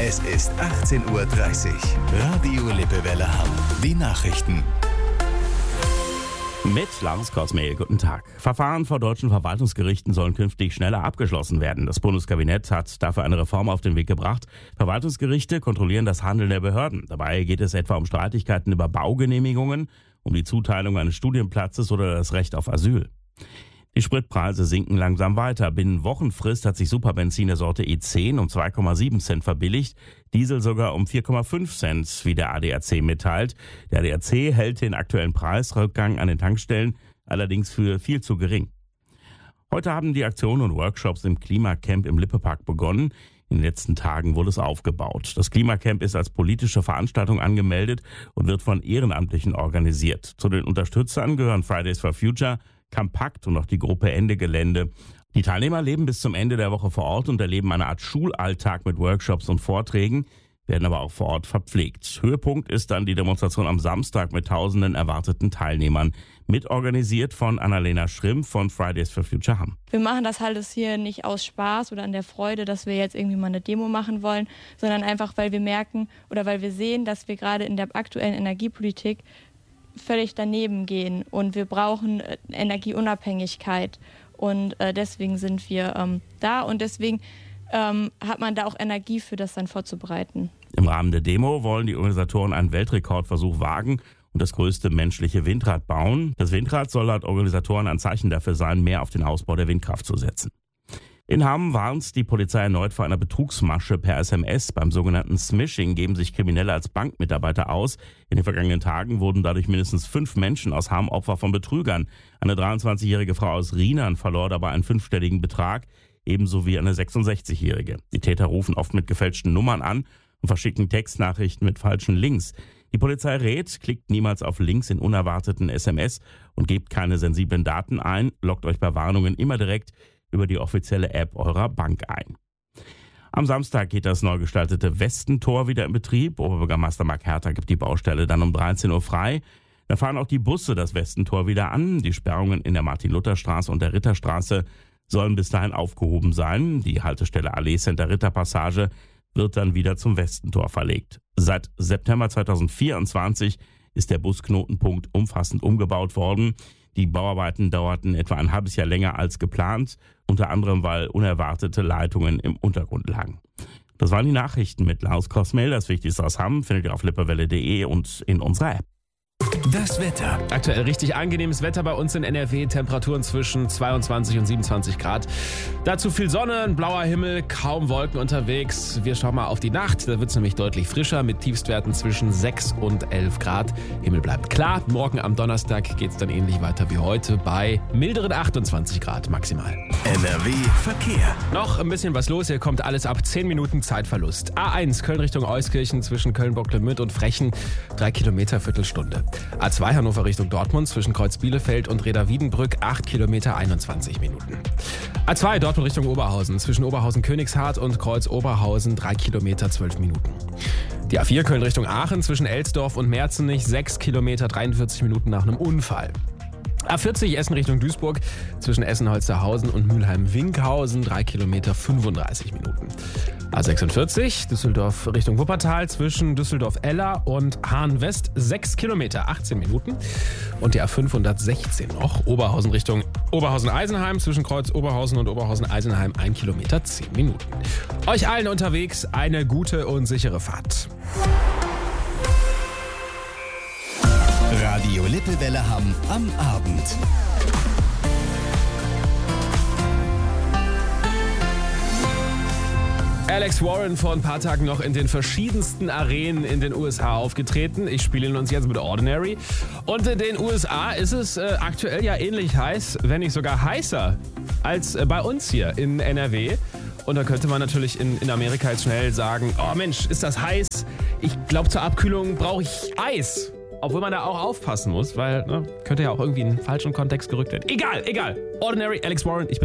Es ist 18:30 Uhr. Radio Lippewelle Hamm. Die Nachrichten. Mit Lars Kosmehl, guten Tag. Verfahren vor deutschen Verwaltungsgerichten sollen künftig schneller abgeschlossen werden. Das Bundeskabinett hat dafür eine Reform auf den Weg gebracht. Verwaltungsgerichte kontrollieren das Handeln der Behörden. Dabei geht es etwa um Streitigkeiten über Baugenehmigungen, um die Zuteilung eines Studienplatzes oder das Recht auf Asyl. Die Spritpreise sinken langsam weiter. Binnen Wochenfrist hat sich Superbenzin der Sorte E10 um 2,7 Cent verbilligt, Diesel sogar um 4,5 Cent, wie der ADAC mitteilt. Der ADAC hält den aktuellen Preisrückgang an den Tankstellen allerdings für viel zu gering. Heute haben die Aktionen und Workshops im Klimacamp im Lippepark begonnen. In den letzten Tagen wurde es aufgebaut. Das Klimacamp ist als politische Veranstaltung angemeldet und wird von Ehrenamtlichen organisiert. Zu den Unterstützern gehören Fridays for Future, Campakt und auch die Gruppe Ende Gelände. Die Teilnehmer leben bis zum Ende der Woche vor Ort und erleben eine Art Schulalltag mit Workshops und Vorträgen, werden aber auch vor Ort verpflegt. Höhepunkt ist dann die Demonstration am Samstag mit tausenden erwarteten Teilnehmern. Mitorganisiert von Annalena Schrimm von Fridays for Future Hamm. Wir machen das halt hier nicht aus Spaß oder an der Freude, dass wir jetzt irgendwie mal eine Demo machen wollen, sondern einfach, weil wir merken oder weil wir sehen, dass wir gerade in der aktuellen Energiepolitik völlig daneben gehen und wir brauchen Energieunabhängigkeit und deswegen sind wir da und deswegen hat man da auch Energie für das dann vorzubereiten. Im Rahmen der Demo wollen die Organisatoren einen Weltrekordversuch wagen und das größte menschliche Windrad bauen. Das Windrad soll laut Organisatoren ein Zeichen dafür sein, mehr auf den Ausbau der Windkraft zu setzen. In Hamm warnt die Polizei erneut vor einer Betrugsmasche per SMS. Beim sogenannten Smishing geben sich Kriminelle als Bankmitarbeiter aus. In den vergangenen Tagen wurden dadurch mindestens 5 Menschen aus Hamm Opfer von Betrügern. Eine 23-jährige Frau aus Rienern verlor dabei einen 5-stelligen Betrag, ebenso wie eine 66-jährige. Die Täter rufen oft mit gefälschten Nummern an und verschicken Textnachrichten mit falschen Links. Die Polizei rät, klickt niemals auf Links in unerwarteten SMS und gebt keine sensiblen Daten ein. Loggt euch bei Warnungen immer direkt über die offizielle App eurer Bank ein. Am Samstag geht das neu gestaltete Westentor wieder in Betrieb. Oberbürgermeister Marc Herter gibt die Baustelle dann um 13 Uhr frei. Da fahren auch die Busse das Westentor wieder an. Die Sperrungen in der Martin-Luther-Straße und der Ritterstraße sollen bis dahin aufgehoben sein. Die Haltestelle Allee Center Ritterpassage wird dann wieder zum Westentor verlegt. Seit September 2024 ist der Busknotenpunkt umfassend umgebaut worden. Die Bauarbeiten dauerten etwa ein halbes Jahr länger als geplant, unter anderem weil unerwartete Leitungen im Untergrund lagen. Das waren die Nachrichten mit Lars Kosmehl. Das Wichtigste aus Hamm findet ihr auf lippewelle.de und in unserer App. Das Wetter. Aktuell richtig angenehmes Wetter bei uns in NRW. Temperaturen zwischen 22 und 27 Grad. Dazu viel Sonne, ein blauer Himmel, kaum Wolken unterwegs. Wir schauen mal auf die Nacht. Da wird es nämlich deutlich frischer mit Tiefstwerten zwischen 6 und 11 Grad. Himmel bleibt klar. Morgen am Donnerstag geht es dann ähnlich weiter wie heute bei milderen 28 Grad maximal. NRW Verkehr. Noch ein bisschen was los. Hier kommt alles ab 10 Minuten Zeitverlust. A1 Köln Richtung Euskirchen zwischen Köln-Bocklemünd und Frechen. 3 Kilometer, Viertelstunde. A2 Hannover Richtung Dortmund zwischen Kreuz Bielefeld und Reda-Wiedenbrück 8 Kilometer 21 Minuten. A2 Dortmund Richtung Oberhausen zwischen Oberhausen-Königshardt und Kreuz Oberhausen 3 Kilometer 12 Minuten. Die A4 Köln Richtung Aachen zwischen Elsdorf und Merzenich 6 Kilometer 43 Minuten nach einem Unfall. A40 Essen Richtung Duisburg zwischen Essen-Holsterhausen und Mülheim-Winkhausen 3 Kilometer 35 Minuten. A46 Düsseldorf Richtung Wuppertal zwischen Düsseldorf-Eller und Hahn-West 6 Kilometer 18 Minuten. Und die A516 noch Oberhausen Richtung Oberhausen-Eisenheim zwischen Kreuz Oberhausen und Oberhausen-Eisenheim 1 Kilometer 10 Minuten. Euch allen unterwegs eine gute und sichere Fahrt. Radio Lippewelle Hamm am Abend. Alex Warren vor ein paar Tagen noch in den verschiedensten Arenen in den USA aufgetreten. Ich spiele ihn uns jetzt mit Ordinary. Und in den USA ist es aktuell ja ähnlich heiß, wenn nicht sogar heißer als bei uns hier in NRW. Und da könnte man natürlich in Amerika jetzt schnell sagen, oh Mensch, ist das heiß? Ich glaube, zur Abkühlung brauche ich Eis. Obwohl man da auch aufpassen muss, weil könnte ja auch irgendwie in den falschen Kontext gerückt werden. Egal. Ordinary, Alex Warren, ich bin